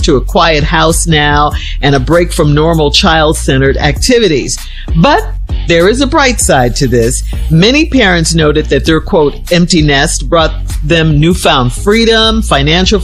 to a quiet house now and a break from normal child-centered activities. But there is a bright side to this. Many parents noted that their, quote, empty nest brought them newfound freedom, financial